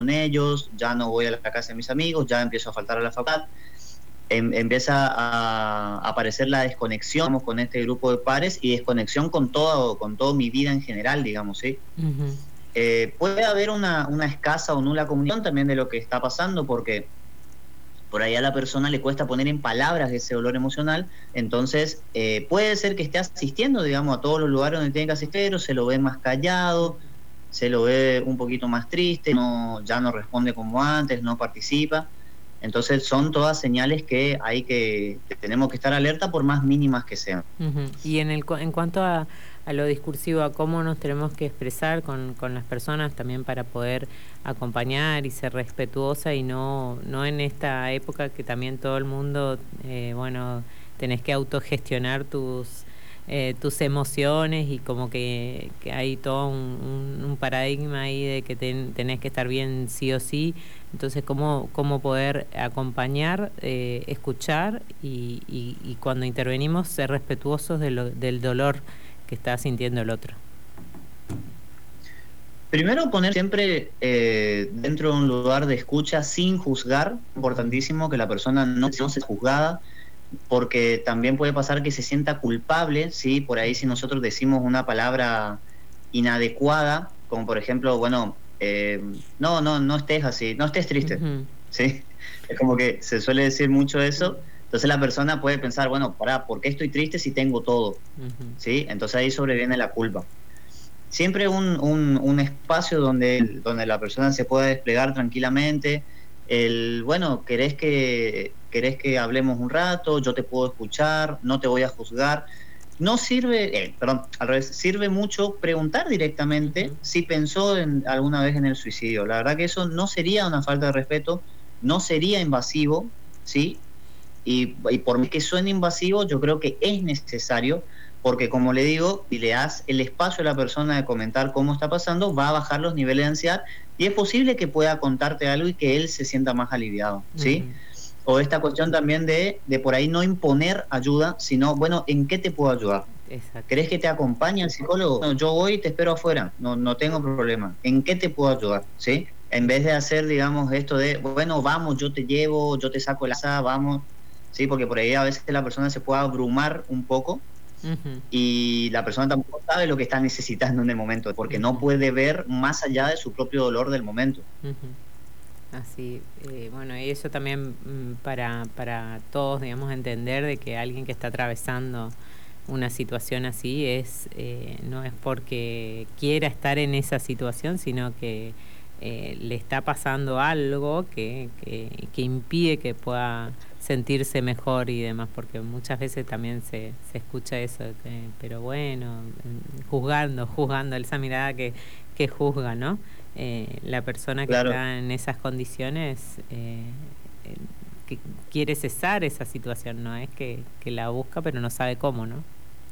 ellos, ya no voy a la casa de mis amigos, ya empiezo a faltar a la facultad. Empieza a aparecer la desconexión, digamos, con este grupo de pares y desconexión con todo mi vida en general, digamos, ¿sí? Uh-huh. Puede haber una escasa o nula comunicación también de lo que está pasando, porque por ahí a la persona le cuesta poner en palabras ese dolor emocional, entonces puede ser que esté asistiendo, digamos, a todos los lugares donde tiene que asistir, o se lo ve más callado, se lo ve un poquito más triste, ya no responde como antes, no participa. Entonces son todas señales que tenemos que estar alerta por más mínimas que sean. Uh-huh. Y en cuanto a lo discursivo, a cómo nos tenemos que expresar con las personas también para poder acompañar y ser respetuosa, y no en esta época que también todo el mundo, tenés que autogestionar tus emociones, y como que hay todo un paradigma ahí de que tenés que estar bien sí o sí. Entonces, cómo poder acompañar, escuchar y cuando intervenimos ser respetuosos del dolor que está sintiendo el otro. Primero, poner siempre dentro de un lugar de escucha sin juzgar. Importantísimo que la persona no sea juzgada, porque también puede pasar que se sienta culpable, ¿sí? Por ahí, si nosotros decimos una palabra inadecuada, como por ejemplo, no estés así, no estés triste, uh-huh. ¿sí? Es como que se suele decir mucho eso. Entonces la persona puede pensar, bueno, ¿por qué estoy triste si tengo todo? Uh-huh. ¿Sí? Entonces ahí sobreviene la culpa. Siempre un espacio donde la persona se pueda desplegar tranquilamente. ¿Querés que hablemos un rato? Yo te puedo escuchar, no te voy a juzgar. No sirve, al revés, sirve mucho preguntar directamente si pensó alguna vez en el suicidio. La verdad que eso no sería una falta de respeto, no sería invasivo, ¿sí? Y por más que suene invasivo, yo creo que es necesario, porque como le digo, si le das el espacio a la persona de comentar cómo está pasando, va a bajar los niveles de ansiedad y es posible que pueda contarte algo y que él se sienta más aliviado, ¿sí? O esta cuestión también de por ahí no imponer ayuda, sino, bueno, ¿en qué te puedo ayudar? Exacto. ¿Querés que te acompañe al psicólogo? No, yo voy y te espero afuera, no tengo problema. ¿En qué te puedo ayudar? ¿Sí? En vez de hacer, digamos, esto de, bueno, vamos, yo te llevo, yo te saco la casa, vamos, ¿sí? Porque por ahí a veces la persona se puede abrumar un poco y la persona tampoco sabe lo que está necesitando en el momento, porque no puede ver más allá de su propio dolor del momento. Así, y eso también para todos, digamos, entender de que alguien que está atravesando una situación así no es porque quiera estar en esa situación, sino que le está pasando algo que impide que pueda sentirse mejor y demás, porque muchas veces también se escucha eso, pero bueno, juzgando, esa mirada que juzga, ¿no? La persona que está en esas condiciones que quiere cesar esa situación, no es que la busca pero no sabe cómo, ¿no?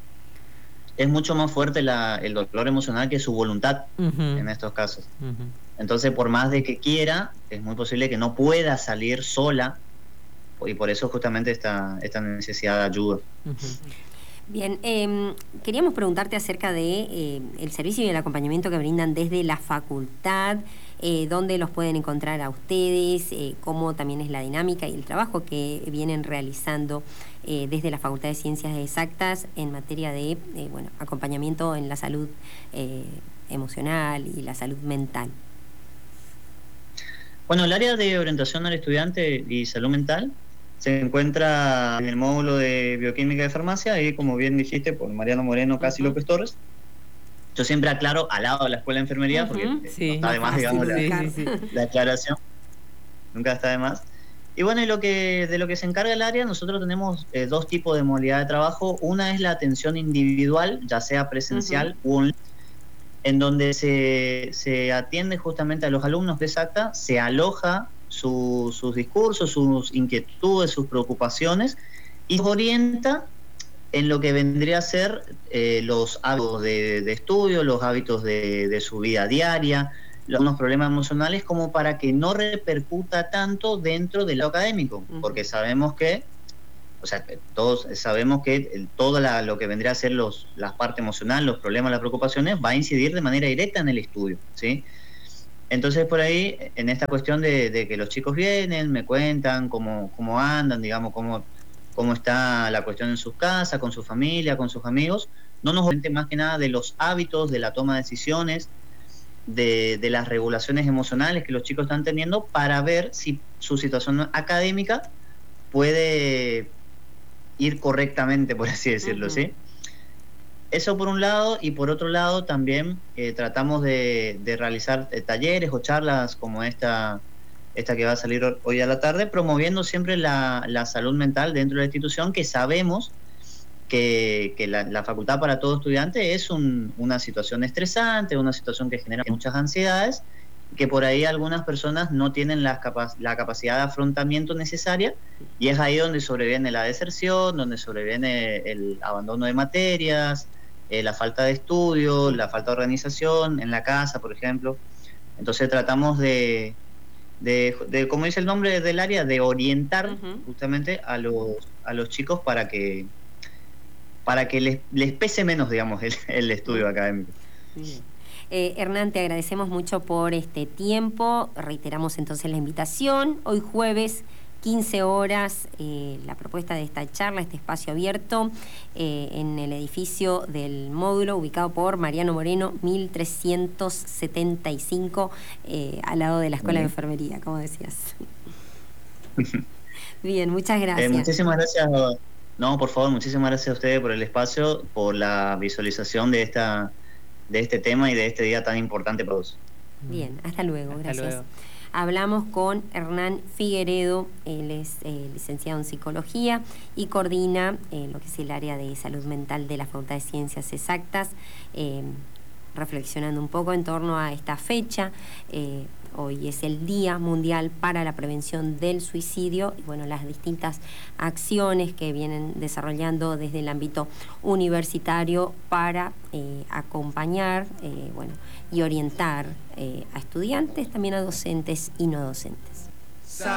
Es mucho más fuerte el dolor emocional que su voluntad en estos casos. Entonces, por más de que quiera, es muy posible que no pueda salir sola, y por eso justamente esta necesidad de ayuda. Bien, queríamos preguntarte acerca de el servicio y el acompañamiento que brindan desde la facultad, dónde los pueden encontrar a ustedes, cómo también es la dinámica y el trabajo que vienen realizando desde la Facultad de Ciencias Exactas en materia de acompañamiento en la salud emocional y la salud mental. Bueno, el área de orientación al estudiante y salud mental se encuentra en el módulo de bioquímica de farmacia, ahí como bien dijiste, por Mariano Moreno, Casi López Torres. Yo siempre aclaro al lado de la escuela de enfermería, porque no está de más, digamos, la aclaración. Nunca está de más. Y bueno, de lo que se encarga el área, nosotros tenemos dos tipos de modalidad de trabajo. Una es la atención individual, ya sea presencial u online, en donde se atiende justamente a los alumnos de Exacta, se aloja sus discursos, sus inquietudes, sus preocupaciones, y se orienta en lo que vendría a ser los hábitos de estudio, los hábitos de su vida diaria, los problemas emocionales, como para que no repercuta tanto dentro de lo académico, porque sabemos que, todos sabemos que todo lo que vendría a ser la parte emocional, los problemas, las preocupaciones, va a incidir de manera directa en el estudio, ¿sí? Entonces por ahí, en esta cuestión de que los chicos vienen, me cuentan cómo andan, digamos, cómo está la cuestión en sus casas, con su familia, con sus amigos, no nos cuenten más que nada de los hábitos, de la toma de decisiones, de las regulaciones emocionales que los chicos están teniendo, para ver si su situación académica puede ir correctamente, por así decirlo, ¿sí? Eso por un lado, y por otro lado también tratamos de realizar talleres o charlas como esta que va a salir hoy a la tarde, promoviendo siempre la salud mental dentro de la institución, que sabemos que la facultad para todo estudiante es una situación estresante, una situación que genera muchas ansiedades, que por ahí algunas personas no tienen la capacidad de afrontamiento necesaria, y es ahí donde sobreviene la deserción, donde sobreviene el abandono de materias, la falta de estudio, la falta de organización en la casa, por ejemplo. Entonces tratamos de como dice el nombre del área, de orientar justamente a los chicos para que les pese menos, digamos, el estudio académico. Hernán, te agradecemos mucho por este tiempo. Reiteramos entonces la invitación. Hoy jueves, 15 horas, la propuesta de esta charla, este espacio abierto en el edificio del módulo, ubicado por Mariano Moreno, 1375, al lado de la Escuela de Enfermería, como decías. Bien, muchas gracias. Muchísimas gracias. No, por favor, muchísimas gracias a ustedes por el espacio, por la visualización de este tema y de este día tan importante para vos. Bien, hasta luego. Hasta Gracias. luego. Hablamos con Hernán Figueredo, él es licenciado en Psicología y coordina lo que es el área de salud mental de la Facultad de Ciencias Exactas, reflexionando un poco en torno a esta fecha. Hoy es el Día Mundial para la Prevención del Suicidio y bueno, las distintas acciones que vienen desarrollando desde el ámbito universitario para acompañar y orientar a estudiantes, también a docentes y no docentes.